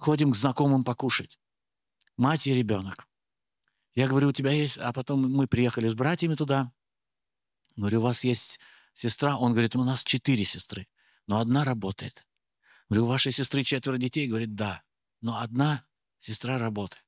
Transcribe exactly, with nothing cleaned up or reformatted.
ходим к знакомым покушать. Мать и ребенок. Я говорю, у тебя есть... А потом мы приехали с братьями туда. Говорю, у вас есть сестра? Он говорит, у нас четыре сестры, но одна работает. Говорю, у вашей сестры четверо детей? Говорит, да, но одна сестра работает.